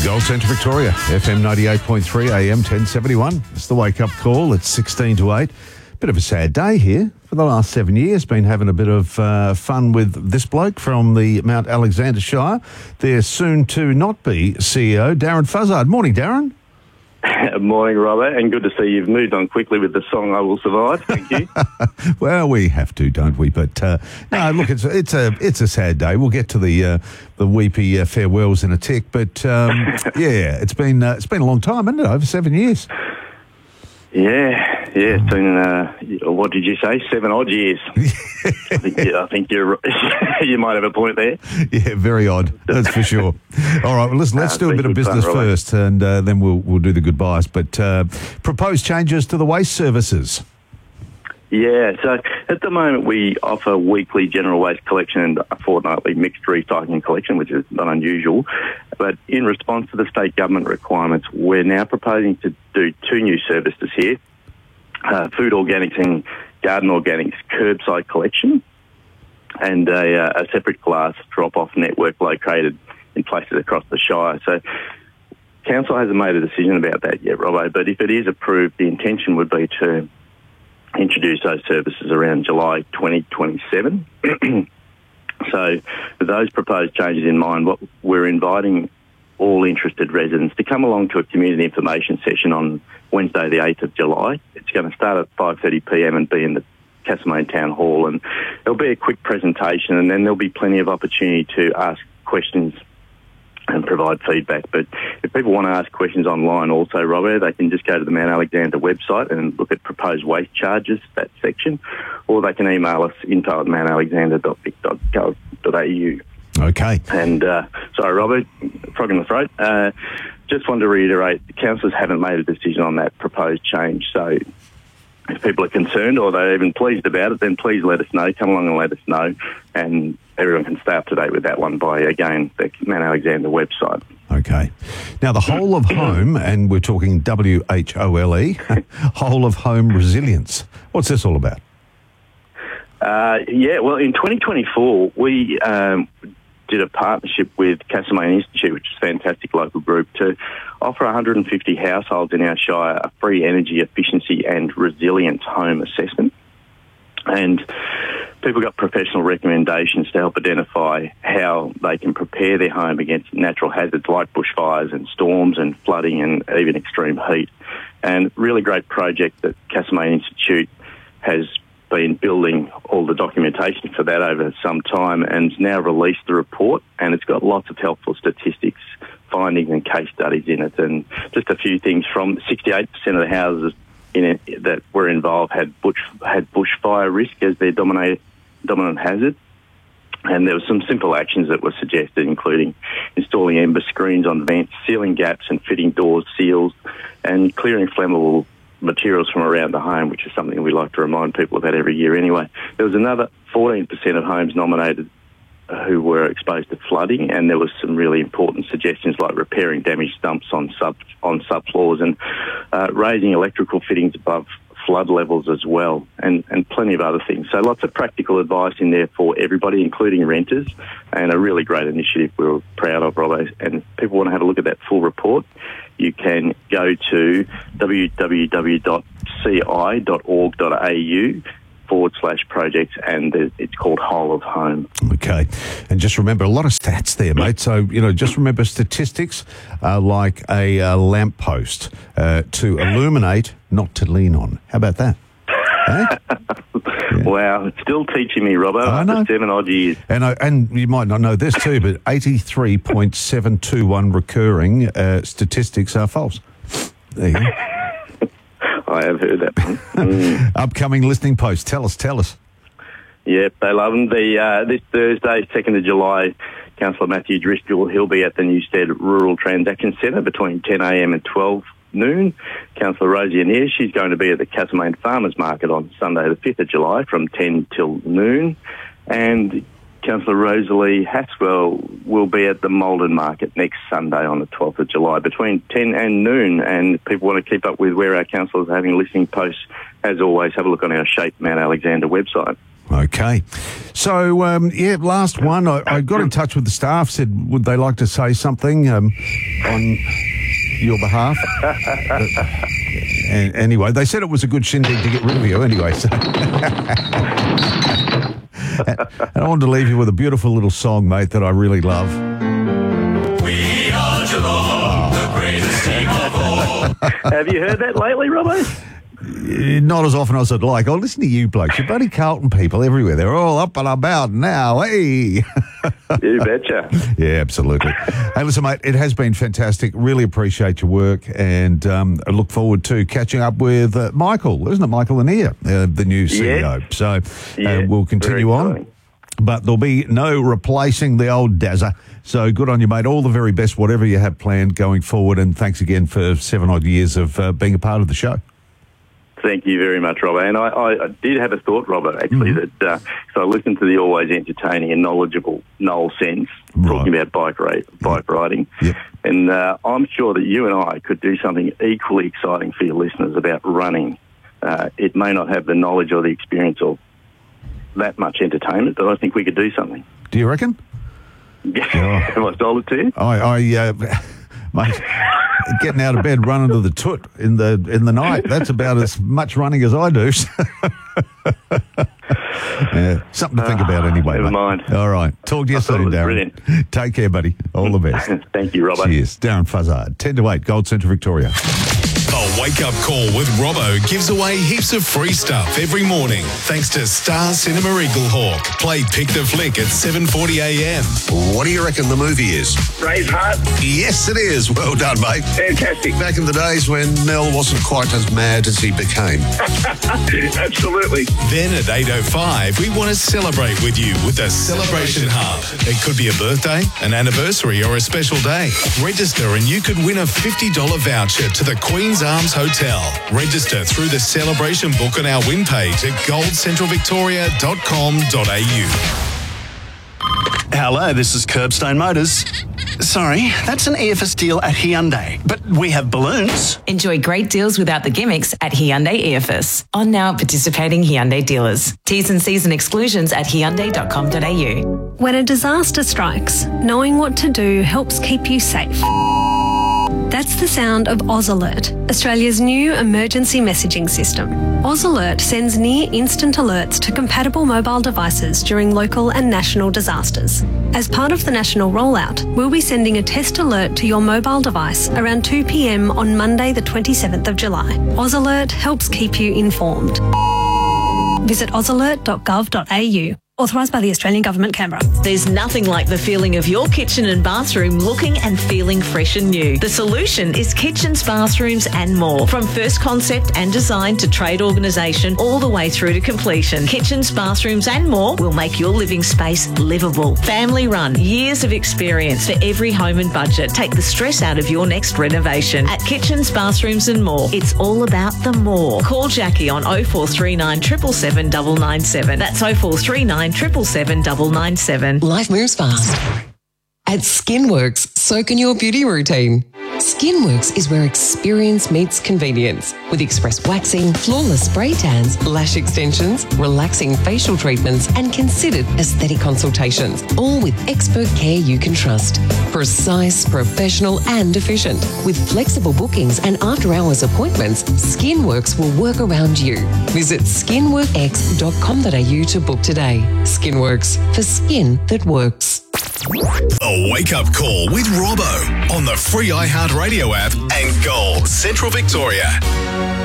Gold Centre Victoria, FM 98.3, AM 1071. It's the wake-up call. It's 16 to 8. Bit of a sad day here. For the last 7 years, been having a bit of fun with this bloke from the Mount Alexander Shire. There's soon to not be CEO, Darren Fuzzard. Morning, Darren. Morning, Robert, and good to see you've moved on quickly with the song "I Will Survive." Thank you. Well, we have to, don't we? But no, look, it's a sad day. We'll get to the weepy farewells in a tick. But yeah, it's been a long time, hasn't it? Over 7 years. Yeah, it's been, what did you say, 7 odd years? I think you're, you might have a point there. Yeah, very odd, that's for sure. All right, well, listen, let's do a bit of business first, and then we'll do the goodbyes. But proposed changes to the waste services. Yeah, so at the moment we offer weekly general waste collection and a fortnightly mixed recycling collection, which is not unusual. But in response to the state government requirements, we're now proposing to do 2 new services here. Food organics and garden organics curbside collection, and a separate glass drop-off network located in places across the Shire. So Council hasn't made a decision about that yet, Robbo, but if it is approved, the intention would be to introduce those services around July 2027. So with those proposed changes in mind, what we're inviting all interested residents to come along to a community information session on Wednesday the 8th of July. It's going to start at 5:30pm and be in the Castlemaine Town Hall, and there'll be a quick presentation, and then there'll be plenty of opportunity to ask questions and provide feedback. But if people want to ask questions online also, Robert, they can just go to the Mount Alexander website and look at proposed waste charges, that section, or they can email us info@mountalexander.vic.gov.au. Okay. And, sorry, Robert, frog in the throat. Just wanted to reiterate, the councillors haven't made a decision on that proposed change. So if people are concerned or they're even pleased about it, then please let us know. Come along and let us know. And everyone can stay up to date with that one by, again, the Mount Alexander website. Okay. Now, the whole of home, and we're talking WHOLE, whole of home resilience. What's this all about? Yeah, well, in 2024, we did a partnership with Castlemaine Institute, which is a fantastic local group, to offer 150 households in our Shire a free energy efficiency and resilience home assessment. And people got professional recommendations to help identify how they can prepare their home against natural hazards like bushfires and storms and flooding and even extreme heat. And really great project that Castlemaine Institute has been building all the documentation for that over some time, and now released the report, and it's got lots of helpful statistics, findings and case studies in it. And just a few things: from 68% of the houses in it that were involved had bushfire risk as their dominant hazard. And there were some simple actions that were suggested, including installing ember screens on vents, sealing gaps and fitting doors, seals, and clearing flammable materials from around the home, which is something we like to remind people about every year anyway. There was another 14% of homes nominated who were exposed to flooding, and there was some really important suggestions like repairing damaged stumps on subfloors and raising electrical fittings above flood levels as well, and plenty of other things. So lots of practical advice in there for everybody, including renters, and a really great initiative we were proud of, Robbo. And if people want to have a look at that full report, you can go to www.ci.org.au/projects, and it's called Whole of Home. Okay. And just remember, a lot of stats there, mate. So, just remember statistics like a lamppost to illuminate, not to lean on. How about that? Eh? Yeah. Wow, it's still teaching me, Robbo, after 7 odd years. And you might not know this too, but 83.721 recurring statistics are false. There you go. I have heard that one. Upcoming listening posts. Tell us. Yep, they love them. This Thursday, 2nd of July, Councillor Matthew Driscoll, he'll be at the Newstead Rural Transaction Centre between 10am and 12 noon. Councillor Rosie Anir, she's going to be at the Castlemaine Farmers Market on Sunday the 5th of July from 10 till noon. And Councillor Rosalie Haswell will be at the Malden Market next Sunday on the 12th of July between 10 and noon. And if people want to keep up with where our councillors are having listening posts, as always, have a look on our Shape Mount Alexander website. Okay. So, last one. I got in touch with the staff, said would they like to say something on your behalf? And anyway, they said it was a good shindig to get rid of you anyway. So. And I wanted to leave you with a beautiful little song, mate, that I really love. We are Geelong, the greatest team of all. Have you heard that lately, Robbo? Not as often as I'd like. I'll listen to you blokes. You're bloody Carlton people everywhere. They're all up and about now. Hey! You betcha. Yeah, absolutely. Hey, listen, mate, it has been fantastic. Really appreciate your work, and I look forward to catching up with Michael. Isn't it Michael Lanier, the new CEO? Yes. So we'll continue on. But there'll be no replacing the old Dazza. So good on you, mate. All the very best, whatever you have planned going forward. And thanks again for 7 odd years of being a part of the show. Thank you very much, Robert. And I did have a thought, Robert, actually, that so I listened to the always entertaining and knowledgeable Noel Sense talking about bike riding. Yep. And I'm sure that you and I could do something equally exciting for your listeners about running. It may not have the knowledge or the experience of that much entertainment, but I think we could do something. Do you reckon? Have I sold it to you? Mate, getting out of bed, running to the toot in the night, that's about as much running as I do. Yeah, something to think about anyway, never mate. mind. All right. Talk to you soon, Darren. Brilliant. Take care, buddy. All the best. Thank you, Robert. Cheers. Darren Fuzzard, 10 to 8, Gold Central Victoria. A wake-up call with Robbo gives away heaps of free stuff every morning thanks to Star Cinema Eaglehawk. Play Pick the Flick at 7:40 a.m. What do you reckon the movie is? Braveheart. Yes, it is. Well done, mate. Fantastic. Back in the days when Mel wasn't quite as mad as he became. Absolutely. Then at 8:05, we want to celebrate with you with the Celebration Hub. It could be a birthday, an anniversary, or a special day. Register and you could win a $50 voucher to the Queen's Arms Hotel. Register through the celebration book on our win page at goldcentralvictoria.com.au. Hello, this is Curbstone Motors. Sorry, that's an EFS deal at Hyundai, but we have balloons. Enjoy great deals without the gimmicks at Hyundai EFS. On now at participating Hyundai dealers. T's and C's and exclusions at hyundai.com.au. When a disaster strikes, knowing what to do helps keep you safe. That's the sound of Oz Alert, Australia's new emergency messaging system. Oz Alert sends near-instant alerts to compatible mobile devices during local and national disasters. As part of the national rollout, we'll be sending a test alert to your mobile device around 2 p.m. on Monday the 27th of July. Oz Alert helps keep you informed. Visit ozalert.gov.au. Authorised by the Australian Government, Canberra. There's nothing like the feeling of your kitchen and bathroom looking and feeling fresh and new. The solution is kitchens, bathrooms and more. From first concept and design to trade organisation all the way through to completion. Kitchens, bathrooms and more will make your living space livable. Family run, years of experience for every home and budget. Take the stress out of your next renovation. At Kitchens, Bathrooms and More, it's all about the more. Call Jackie on 0439 777 997. That's 0439 777 997. Life moves fast. At Skinworks, so can your beauty routine. Skinworks is where experience meets convenience, with express waxing, flawless spray tans, lash extensions, relaxing facial treatments, and considered aesthetic consultations, all with expert care you can trust. Precise, professional, and efficient. With flexible bookings and after-hours appointments, Skinworks will work around you. Visit skinworkx.com.au to book today. Skinworks, for skin that works. A wake-up call with Robbo on the free iHeartRadio app and Gold Central Victoria.